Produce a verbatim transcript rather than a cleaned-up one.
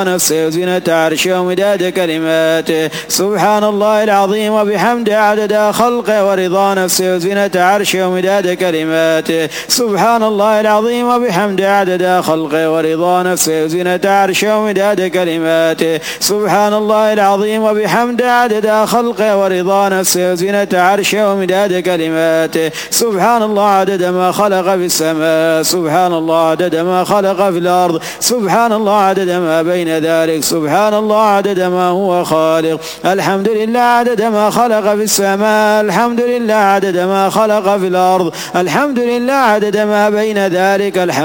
نفسه وزنة عرشه ومداد كلماته سبحان الله العظيم وبحمده عدد خلقه ورضا نفسه وزنة عرشه ومداد كلماته سبحان الله العظيم وبحمده عدد خلقه ورضا نفسه وزنة عرشه ومداد كلماته سبحان الله العظيم وبحمده عدد خلقه ورضا نفسه وزنة عرشه ومداد كلماته سبحان الله عدد ما خلق في السماء سبحان الله عدد ما خلق في الأرض سبحان الله عدد ما بين ذلك سبحان الله عدد ما هو خالق الحمد لله عدد ما خلق في السماء الحمد لله عدد ما خلق في الأرض الحمد لله عدد ما بين ذلك الحمد